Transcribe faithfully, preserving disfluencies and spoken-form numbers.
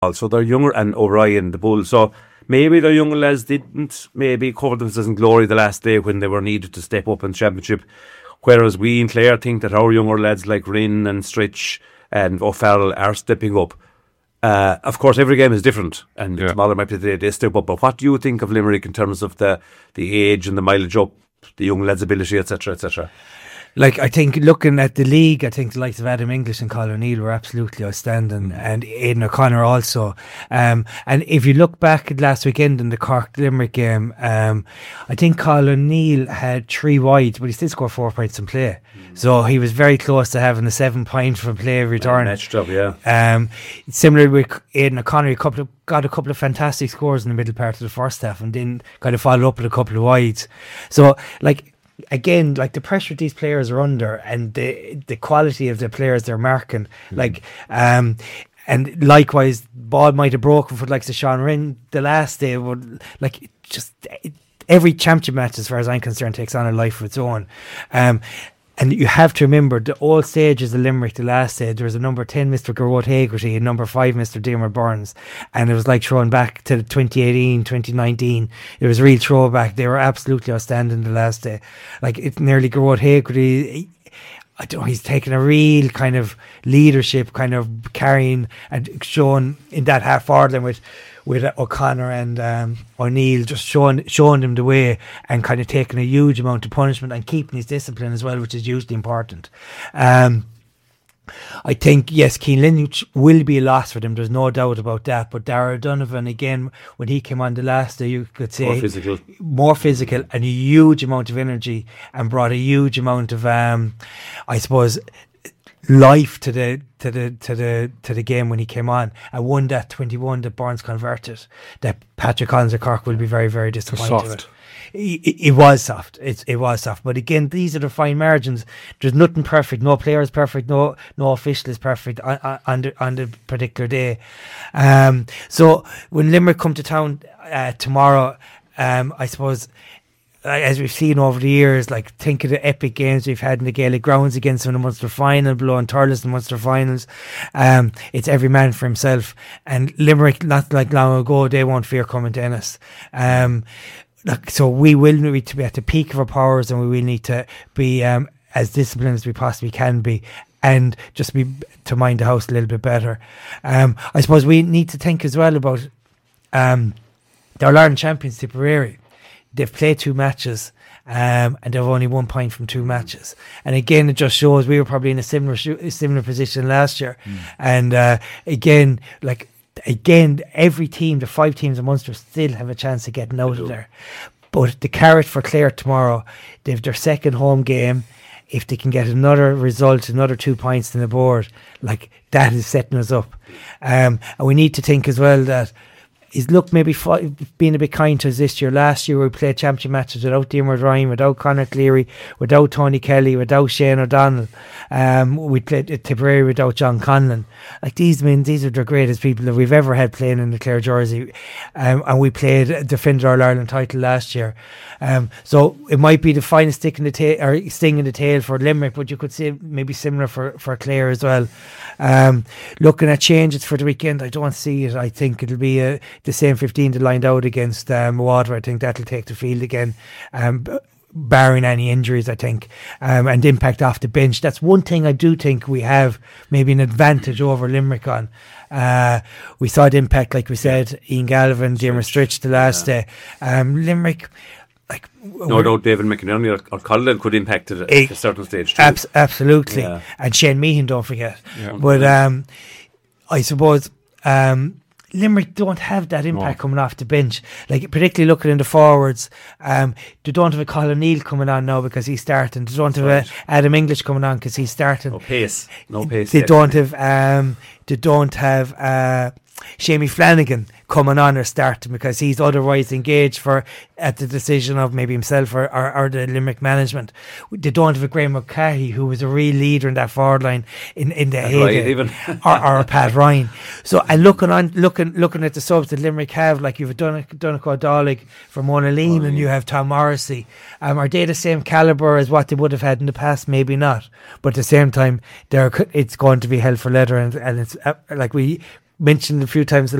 also they're younger, and O'Brien, the bull. So maybe the younger lads didn't maybe cover themselves in glory the last day when they were needed to step up in championship. Whereas we in Clare think that our younger lads like Rinn and Stritch and O'Farrell are stepping up. Uh, of course, every game is different, and yeah. tomorrow might be the day they step up. But what do you think of Limerick in terms of the the age and the mileage up, the young lads' ability, et cetera, et cetera? Like, I think looking at the league, I think the likes of Adam English and Colin O'Neill were absolutely outstanding, and Aidan O'Connor also. Um, and if you look back at last weekend in the Cork Limerick game, um, I think Colin O'Neill had three wides, but he still scored four points in play. Mm. So he was very close to having a seven point from play return. Matched up, yeah. Um, similarly with Aidan O'Connor, he couple of, got a couple of fantastic scores in the middle part of the first half, and then kind of followed up with a couple of wides. So, like, again, like the pressure these players are under and the the quality of the players they're marking, mm-hmm. like um and likewise ball might have broken for like the Sean Rinn the last day, would like just it, every championship match as far as I'm concerned takes on a life of its own. um And you have to remember the all stages of Limerick, the last stage, there was a number ten, Mister Garrod Hagerty, and number five, Mister Dermot Burns. And it was like throwing back to twenty eighteen, twenty nineteen. It was a real throwback. They were absolutely outstanding the last day. Like, it's nearly Garrod Hagerty. I don't know, he's taken a real kind of leadership, kind of carrying and showing in that half forward line with with O'Connor and um, O'Neill, just showing showing him the way and kind of taking a huge amount of punishment and keeping his discipline as well, which is hugely important. Um, I think, yes, Cian Lynch will be a loss for them, there's no doubt about that, but Dara Donovan, again, when he came on the last day, you could say more physical, more physical and a huge amount of energy, and brought a huge amount of um, I suppose life to the to the to the to the game when he came on, and won that twenty-one that Burns converted, that Patrick Collins of Cork will be very, very disappointed with. It, it, it was soft. It, it was soft. But again, these are the fine margins. There's nothing perfect. No player is perfect. No no official is perfect on, on, on, the, on the particular day. Um, so when Limerick come to town uh, tomorrow, um, I suppose, as we've seen over the years, like, think of the epic games we've had in the Gaelic grounds against them in the Munster final, below in Thurles in the Munster finals. Um, it's every man for himself. And Limerick, not like long ago, they won't fear coming to Ennis. Um, Look, so we will need to be at the peak of our powers, and we will need to be um, as disciplined as we possibly can be, and just be to mind the house a little bit better. Um, I suppose we need to think as well about um, the All-Ireland champions, Tipperary. They've played two matches, um, and they've only one point from two matches. And again, it just shows we were probably in a similar similar position last year. Mm. And uh, again, like. Again, every team, the five teams in Munster, still have a chance of getting out of there. But the carrot for Clare tomorrow, they have their second home game. If they can get another result, another two points on the board, like, that is setting us up. Um, and we need to think as well that is look maybe fi- being a bit kind to us this year. Last year we played championship matches without Diarmuid Ryan, without Conor Cleary, without Tony Kelly, without Shane O'Donnell. Um, we played at Tipperary without John Conlon. Like, these men, these are the greatest people that we've ever had playing in the Clare jersey. Um, and we played defended our Ireland title last year. Um, so it might be the finest stick in the tail or sting in the tail for Limerick, but you could say maybe similar for, for Clare as well. Um, looking at changes for the weekend, I don't see it. I think it'll be a the same fifteen that lined out against um, Water. I think that'll take the field again, um, barring any injuries, I think, um, and impact off the bench. That's one thing I do think we have maybe an advantage over Limerick on. Uh, we saw the impact, like we said, Ian Galvin, Dermot Stritch the last day. Um, Limerick, like, no doubt David McInerney or, or Colin could impact it at a, a certain stage too. Abs- absolutely, yeah. And Shane Meehan, don't forget. Yeah. But um, I suppose um, Limerick don't have that impact no. coming off the bench. Like, particularly looking in the forwards, um, they don't have a Colin Neal coming on now because he's starting. They don't have right. a Adam English coming on because he's starting. No pace, no pace. They yet. don't have. Um, they don't have. Uh, Shamie Flanagan coming on or starting because he's otherwise engaged for at the decision of maybe himself or, or, or the Limerick management. They don't have a Graham Mulcahy, who was a real leader in that forward line in, in the heyday, even or, or a Pat Ryan. So and looking on looking looking at the subs that Limerick have, like you've done Donegal Dálaigh for Mona Lean, oh, and you have Tom Morrissey. Um, are they the same calibre as what they would have had in the past? Maybe not, but at the same time, they're it's going to be hell for leather, and, and it's uh, like we. mentioned a few times